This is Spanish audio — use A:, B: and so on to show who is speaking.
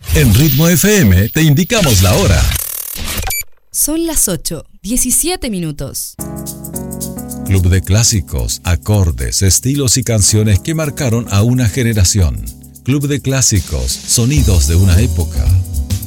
A: En Ritmo FM te indicamos la hora.
B: Son las 8:17.
A: Club de clásicos, acordes, estilos y canciones que marcaron a una generación. Club de clásicos, sonidos de una época.